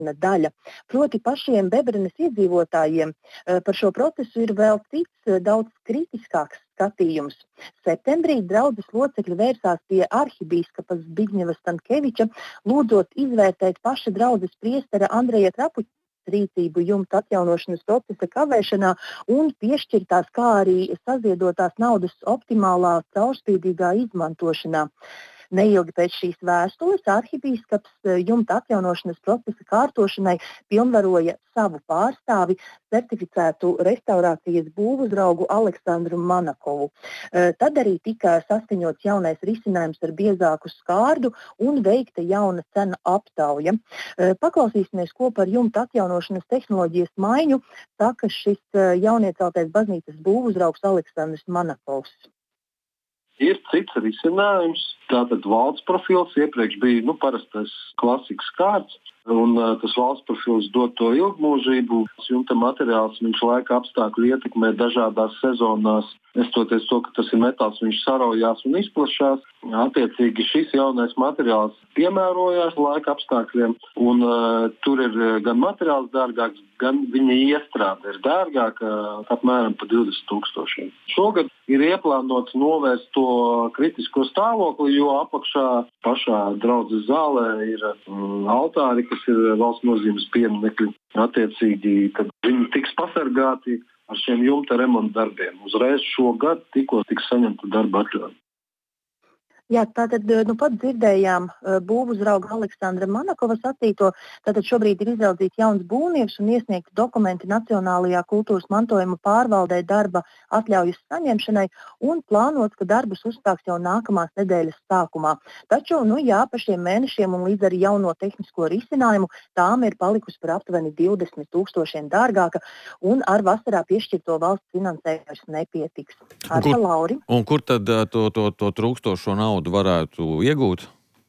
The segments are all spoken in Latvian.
daļa. Proti pašiem Bebrenes iedzīvotājiem par šo procesu ir vēl cits daudz kritiskāks skatījums. Septembrī draudzes locekļi vērsās pie arhibīskapa Zbigņeva Stankeviča, lūdzot izvērtēt paša draudzes priestera Andreja Trapuķa rīcību jumta atjaunošanas procesa kavēšanā un piešķirtās, kā arī saziedotās naudas optimālā caurspīdīgā izmantošanā. Neilgi pēc šīs vēstules arhibīskaps jumta atjaunošanas procesa kārtošanai pilnvaroja savu pārstāvi, certificētu restaurācijas būvuzraugu Aleksandru Manakovu. Tad arī tika saskaņots jaunais risinājums ar biezāku skārdu un veikta jauna cena aptauja. Paklausīsimies, ko par jumta atjaunošanas tehnoloģijas maiņu saka šis jaunieceltais baznīcas būvuzraugs Aleksandrs Manakovs. Ir cits risinājums, tātad valsts profils, iepriekš bija parastais klasikas kārts, un tas valsts profils dod to ilgmūžību. Jumta materiāls viņš laika apstākļu ietekmē dažādās sezonās, nestoties to, ka tas ir metāls, viņš saraujās un izplašās. Attiecīgi šis jaunais materiāls piemērojās laika apstākļiem, un tur ir gan materiāls dārgāks, gan viņa iestrāde ir dārgāka, apmēram pa 20,000. Šogad ir ieplānots novērst to kritisko stāvokli, jo apakšā pašā draudzes zālē ir altāri, kas ir valsts nozīmes pieminekļi. Attiecīgi, tad viņi tiks pasargāti ar šiem jumta remonta darbiem. Uzreiz šogad tikko tiks saņemta darba atļauja. Jā, tātad pat dzirdējām būvuzrauga Aleksandra Manakova sacīto. Tātad šobrīd ir izraudzīts jauns būvnieks un iesniegti dokumenti Nacionālajā kultūras mantojuma pārvaldē darba atļaujas saņemšanai un plānots, ka darbus uzsāks jau nākamās nedēļas sākumā. Taču, pa šiem mēnešiem un līdz ar jauno tehnisko risinājumu tām ir palikusi par aptuveni 20,000 dārgāka un ar vasarā piešķirto valsts finansējumus nepietiks. Lauri. Un kur tad to trūkstošo naudu varētu iegūt?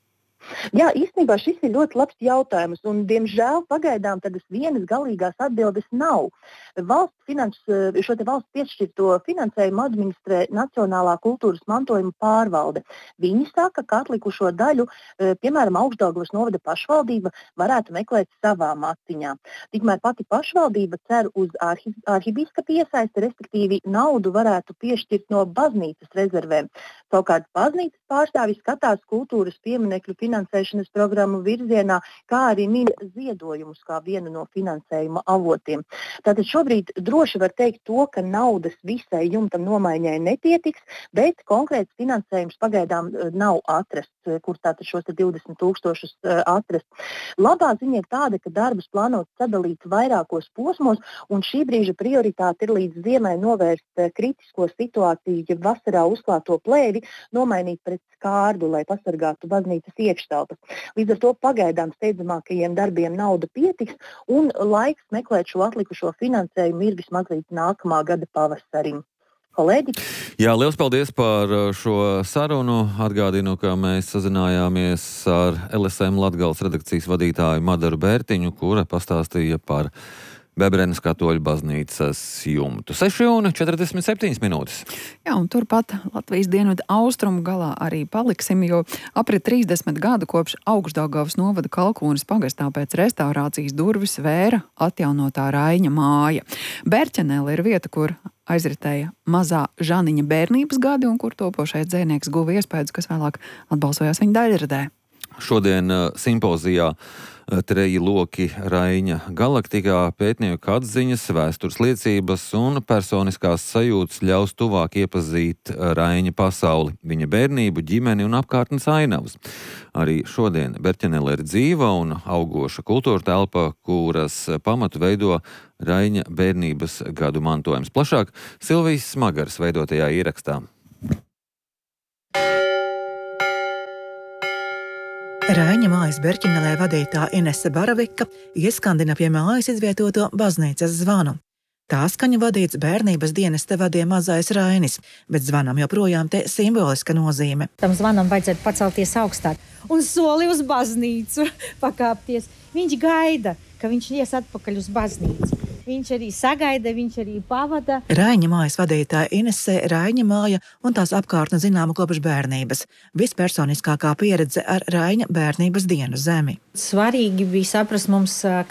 Jā, īstenībā šis ir ļoti labs jautājums, un, diemžēl, pagaidām tādas vienas galīgās atbildes nav. Šo valsts piešķirto finansējumu administrē Nacionālā kultūras mantojuma pārvalde. Viņi saka, ka atlikušo daļu, piemēram, Augšdaugavas novada pašvaldība varētu meklēt savā maciņā. Tikmēr pati pašvaldība cer uz arhibīskapa iesaisti, respektīvi naudu varētu piešķirt no baznīcas rezervēm. Savukārt baznīcas pārstāvis skatās kultūras pieminekļu finansēšanas programmu virzienā, kā arī min ziedojumus kā vienu no finansējuma avotiem. Tātad šobrīd droši var teikt to, ka naudas visai jumtam nomaiņai nepietiks, bet konkrēts finansējums pagaidām nav atrasts, kur tātad šos 20,000 atrast. Labā ziņa ir tāda, ka darbus plānots sadalīt vairākos posmos, un šī brīža prioritāte ir līdz ziemai novērst kritisko situāciju, ja vasarā uzklāto plēvi nomainīt pret skārdu, lai pasargātu baznīcas iekštelpas. Līdz ar to pagaidām steidzamākajiem darbiem nauda pietiks, un laiks meklēt šo atlikušo finansējumu ir vismaz līdz nākamā gada pavasarim. Kolēģi? Jā, liels paldies par šo sarunu. Atgādinu, ka mēs sazinājāmies ar LSM Latgales redakcijas vadītāju Madaru Bērtiņu, kura pastāstīja par Bebrenes katoļu baznīcas jumtu. 6:47 minūtes. Jā, un turpat Latvijas dienvidu austrumu galā arī paliksim, jo aprit 30 gadu kopš Augšdaugavas novada Kalkūnas pagastā pēc restaurācijas durvis vēra atjaunotā Raiņa māja. Berķenele ir vieta, kur aizritēja mazā Žaniņa bērnības gadi un kur topošais dzejnieks guva iespējas, kas vēlāk atbalsojās viņa daļradē. Šodien simpozijā Treji loki Raiņa galaktikā pētnieku atziņas, vēstures liecības un personiskās sajūtas ļaus tuvāk iepazīt Raiņa pasauli, viņa bērnību, ģimeni un apkārtnes ainavas. Arī šodien Berķenele ir dzīva un augoša kultūra telpa, kuras pamatu veido Raiņa bērnības gadu mantojums. Plašāk Silvijas Smagaras veidotajā ierakstā. Raiņa mājas Berķenelē vadītā Inese Baravika ieskandina pie mājas izvietoto baznīcas zvanu. Tā skaņa vadīts bērnības dienesta vadīja mazais Rainis, bet zvanam joprojām te simboliska nozīme. Tam zvanam vajadzētu pacelties augstāk un soli uz baznīcu pakāpties. Viņš gaida, ka viņš ies atpakaļ uz baznīcu. Viņš arī sagaida, viņš arī pavada. Raiņa mājas vadītāja Inese Raiņa māja un tās apkārtne zināma kopš bērnības. Vispersoniskākā pieredze ar Raiņa bērnības dienu zemi. Svarīgi bija saprast mums,